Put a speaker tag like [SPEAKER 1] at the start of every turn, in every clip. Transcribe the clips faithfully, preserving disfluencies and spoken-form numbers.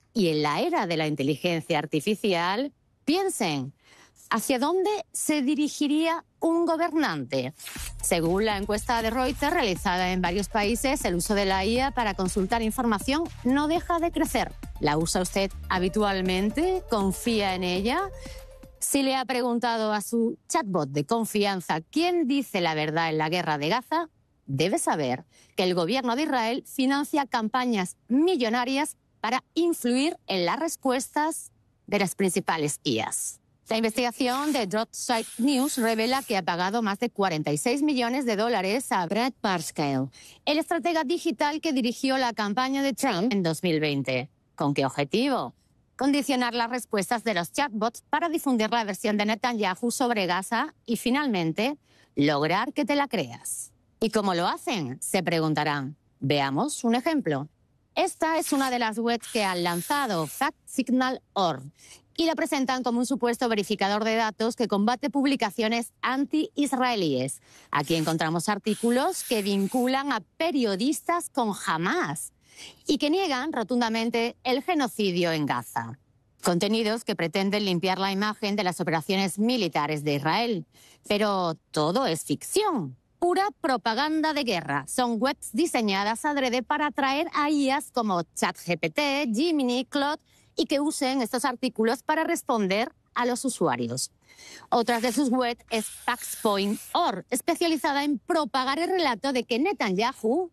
[SPEAKER 1] Y en la era de la inteligencia artificial, piensen, ¿hacia dónde se dirigiría un gobernante? Según la encuesta de Reuters realizada en varios países, el uso de la I A para consultar información no deja de crecer. ¿La usa usted habitualmente? ¿Confía en ella? Si le ha preguntado a su chatbot de confianza quién dice la verdad en la guerra de Gaza, debe saber que el gobierno de Israel financia campañas millonarias para influir en las respuestas de las principales I As. La investigación de Dropsite News revela que ha pagado más de cuarenta y seis millones de dólares a Brad Parscale, el estratega digital que dirigió la campaña de Trump en dos mil veinte. ¿Con qué objetivo? Condicionar las respuestas de los chatbots para difundir la versión de Netanyahu sobre Gaza y, finalmente, lograr que te la creas. ¿Y cómo lo hacen? Se preguntarán. Veamos un ejemplo. Esta es una de las webs que han lanzado, fact signal punto org, y la presentan como un supuesto verificador de datos que combate publicaciones anti-israelíes. Aquí encontramos artículos que vinculan a periodistas con Hamás y que niegan rotundamente el genocidio en Gaza. Contenidos que pretenden limpiar la imagen de las operaciones militares de Israel. Pero todo es ficción. Pura propaganda de guerra. Son webs diseñadas adrede para atraer a I As como ChatGPT, Gemini, Claude y que usen estos artículos para responder a los usuarios. Otra de sus webs es Factspoint punto org, especializada en propagar el relato de que Netanyahu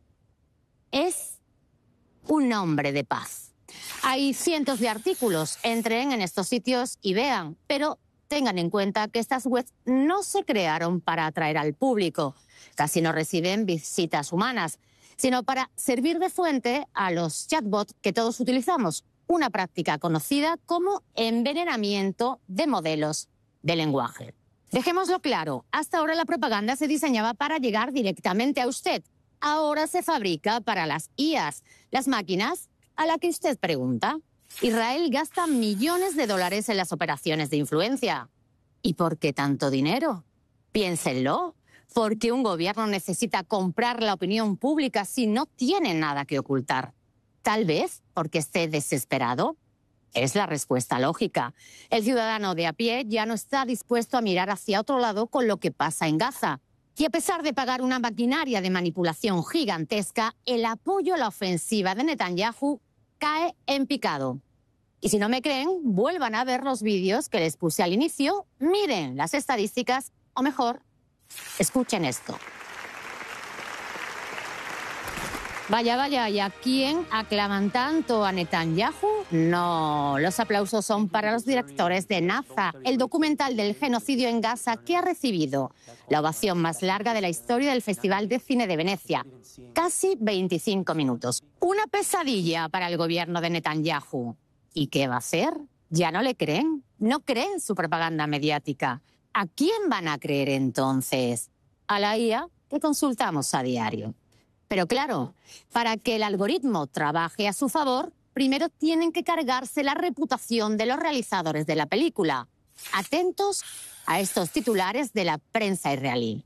[SPEAKER 1] es un hombre de paz. Hay cientos de artículos, entren en estos sitios y vean, pero tengan en cuenta que estas webs no se crearon para atraer al público, casi no reciben visitas humanas, sino para servir de fuente a los chatbots que todos utilizamos, una práctica conocida como envenenamiento de modelos de lenguaje. Dejémoslo claro, hasta ahora la propaganda se diseñaba para llegar directamente a usted. Ahora se fabrica para las I As, las máquinas a las que usted pregunta. Israel gasta millones de dólares en las operaciones de influencia. ¿Y por qué tanto dinero? Piénsenlo. ¿Por qué un gobierno necesita comprar la opinión pública si no tiene nada que ocultar? Tal vez porque esté desesperado. Es la respuesta lógica. El ciudadano de a pie ya no está dispuesto a mirar hacia otro lado con lo que pasa en Gaza. Y a pesar de pagar una maquinaria de manipulación gigantesca, el apoyo a la ofensiva de Netanyahu cae en picado. Y si no me creen, vuelvan a ver los vídeos que les puse al inicio, miren las estadísticas, o mejor, escuchen esto. Vaya, vaya, ¿y a quién aclaman tanto? ¿A Netanyahu? No, los aplausos son para los directores de Naza, el documental del genocidio en Gaza que ha recibido la ovación más larga de la historia del Festival de Cine de Venecia. Casi veinticinco minutos. Una pesadilla para el gobierno de Netanyahu. ¿Y qué va a hacer? ¿Ya no le creen? ¿No creen su propaganda mediática? ¿A quién van a creer entonces? A la I A que consultamos a diario. Pero claro, para que el algoritmo trabaje a su favor, primero tienen que cargarse la reputación de los realizadores de la película. Atentos a estos titulares de la prensa israelí.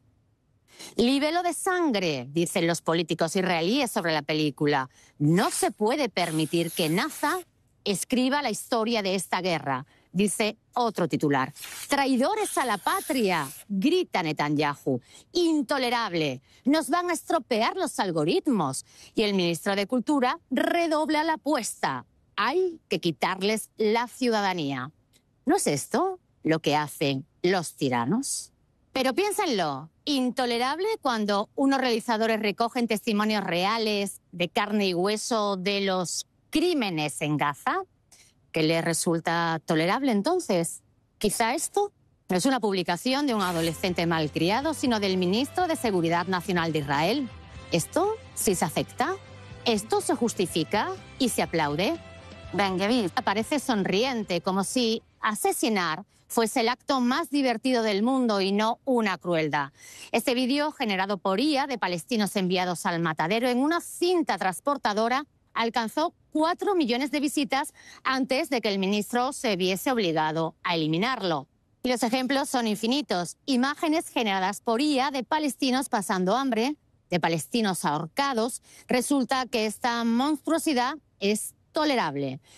[SPEAKER 1] Libelo de sangre, dicen los políticos israelíes sobre la película. No se puede permitir que Naza escriba la historia de esta guerra, dice otro titular. Traidores a la patria, grita Netanyahu. Intolerable. Nos van a estropear los algoritmos. Y el ministro de Cultura redobla la apuesta. Hay que quitarles la ciudadanía. ¿No es esto lo que hacen los tiranos? Pero piénsenlo, intolerable cuando unos realizadores recogen testimonios reales de carne y hueso de los crímenes en Gaza. ¿Qué le resulta tolerable entonces? Quizá esto no es una publicación de un adolescente malcriado, sino del ministro de Seguridad Nacional de Israel. ¿Esto sí se acepta? ¿Esto se justifica y se aplaude? Ben-Gvir aparece sonriente, como si asesinar fuese el acto más divertido del mundo y no una crueldad. Este vídeo, generado por I A de palestinos enviados al matadero en una cinta transportadora, alcanzó cuatro millones de visitas antes de que el ministro se viese obligado a eliminarlo. Y los ejemplos son infinitos. Imágenes generadas por I A de palestinos pasando hambre, de palestinos ahorcados. Resulta que esta monstruosidad es tolerable.